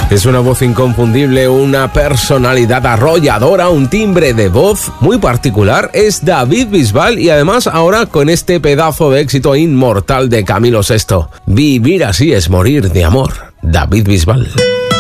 Es una voz inconfundible, una personalidad arrolladora, un timbre de voz muy particular. Es David Bisbal y además ahora con este pedazo de éxito inmortal de Camilo VI. Vivir así es morir de amor. David Bisbal.